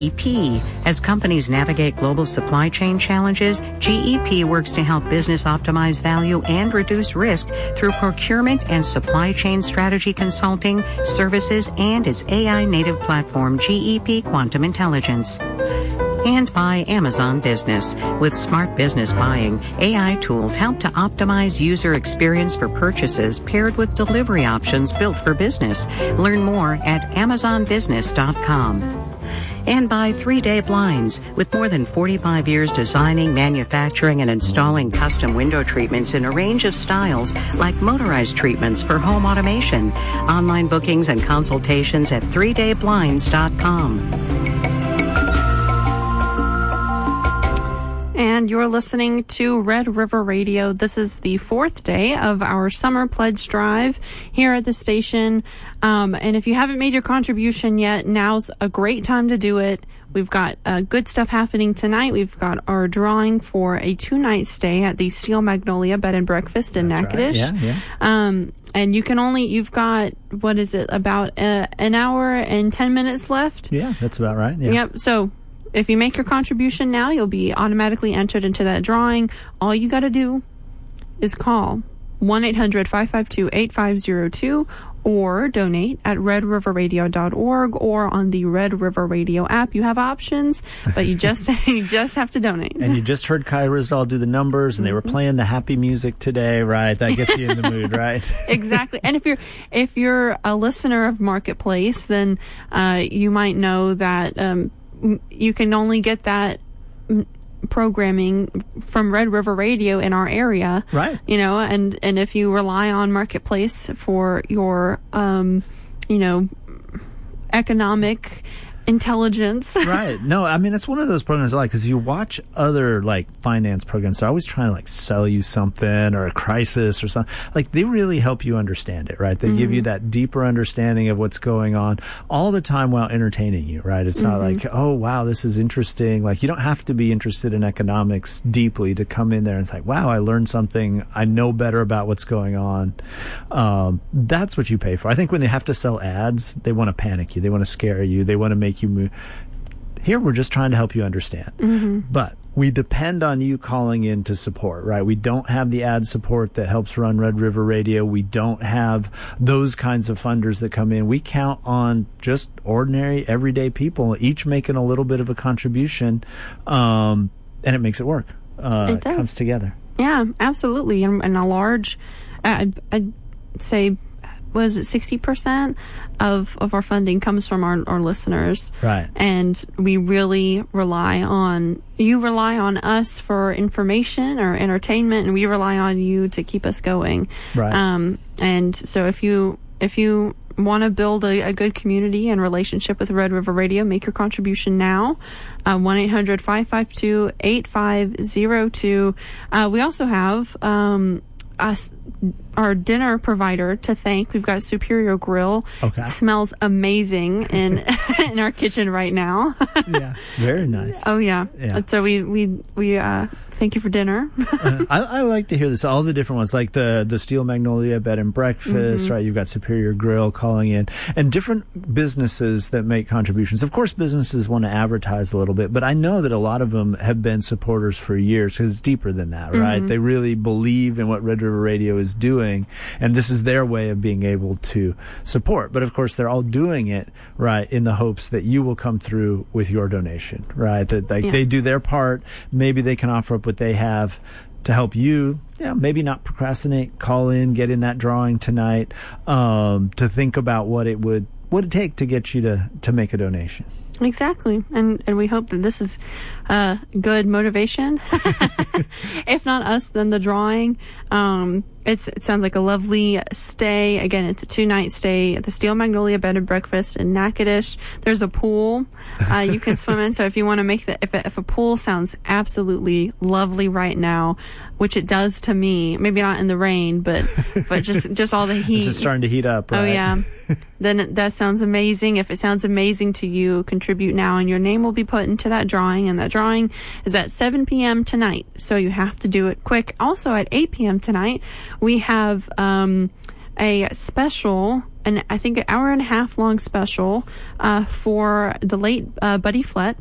GEP. As companies navigate global supply chain challenges, GEP works to help business optimize value and reduce risk through procurement and supply chain strategy consulting, services, and its AI-native platform, GEP Quantum Intelligence. And by Amazon Business. With smart business buying, AI tools help to optimize user experience for purchases paired with delivery options built for business. Learn more at amazonbusiness.com. And by 3-Day Blinds. With more than 45 years designing, manufacturing, and installing custom window treatments in a range of styles like motorized treatments for home automation. Online bookings and consultations at 3dayblinds.com. And you're listening to Red River Radio. This is the 4th day of our summer pledge drive here at the station. And if you haven't made your contribution yet, now's a great time to do it. We've got good stuff happening tonight. We've got our drawing for a 2-night stay at the Steel Magnolia Bed and Breakfast in Natchitoches. Right. Yeah. And you've got, what is it, about an hour and 10 minutes left? Yeah, that's about right. Yeah. Yep. So if you make your contribution now, you'll be automatically entered into that drawing. All you got to do is call 1-800-552-8502 or donate at redriverradio.org or on the Red River Radio app. You have options, but you just have to donate. And you just heard Kai Ryssdal do the numbers, and they were playing the happy music today, right? That gets you in the mood, right? Exactly. And if you're a listener of Marketplace, then you might know that you can only get that programming from Red River Radio in our area. Right. And if you rely on Marketplace for your, economic intelligence. Right. No, I mean, it's one of those programs I like, because you watch other finance programs, they're always trying to sell you something or a crisis or something. They really help you understand it, right? They give you that deeper understanding of what's going on all the time while entertaining you, right? It's not oh, wow, this is interesting. You don't have to be interested in economics deeply to come in there and say, wow, I learned something. I know better about what's going on. That's what you pay for. I think when they have to sell ads, they want to panic you. They want to scare you. They want to make you move. Here, we're just trying to help you understand. But we depend on you calling in to support, right? We don't have the ad support that helps run Red River Radio. We don't have those kinds of funders that come in. We count on just ordinary, everyday people, each making a little bit of a contribution, and it makes it work. It comes together. Yeah, absolutely. And a large, I'd say, was it 60% of our funding comes from our listeners. Right. And we really rely on us for information or entertainment, and we rely on you to keep us going. Right. And so if you want to build a good community and relationship with Red River Radio, make your contribution now. 1-800-552-8502. We also have our dinner provider to thank. We've got Superior Grill. Okay. It smells amazing in our kitchen right now. Yeah, very nice. Oh yeah. So we thank you for dinner. I like to hear this. All the different ones, like the Steel Magnolia Bed and Breakfast, right? You've got Superior Grill calling in, and different businesses that make contributions. Of course, businesses want to advertise a little bit, but I know that a lot of them have been supporters for years, because it's deeper than that, right? They really believe in what Red River Radio is doing, and this is their way of being able to support. But of course, they're all doing it, right, in the hopes that you will come through with your donation, right? That they do their part. Maybe they can offer up what they have to help you, maybe not procrastinate, call in, get in that drawing tonight, to think about what it take to get you to make a donation. Exactly. And we hope that this is good motivation. If not us, then the drawing. It sounds like a lovely stay. Again, it's a 2-night stay at the Steel Magnolia Bed and Breakfast in Natchitoches. There's a pool you can swim in. So if you want to make if a pool sounds absolutely lovely right now, which it does to me, maybe not in the rain, but just all the heat. It's starting to heat up, right? Oh yeah. Then that sounds amazing. If it sounds amazing to you, contribute now, and your name will be put into that drawing. And that drawing is at 7 p.m. tonight, so you have to do it quick. Also at 8 p.m. tonight, we have a special, I think an hour and a half long special for the late Buddy Flett.